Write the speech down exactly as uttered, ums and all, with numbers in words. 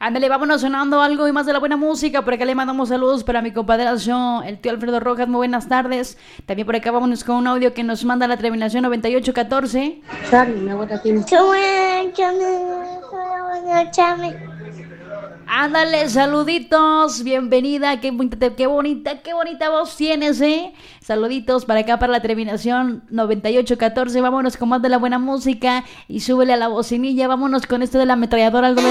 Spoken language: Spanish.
Ándale, vámonos sonando algo y más de la buena música. Por acá le mandamos saludos para mi compadrazo, el tío Alfredo Rojas. Muy buenas tardes. También por acá vámonos con un audio que nos manda la terminación noventa y ocho catorce. Charlie, me aguanta aquí. Ándale, saluditos, bienvenida, qué bonita, qué bonita, qué bonita voz tienes, eh. Saluditos para acá para la terminación noventa y ocho catorce. Vámonos con más de la buena música y súbele a la bocinilla. Vámonos con esto de la ametralladora. Algo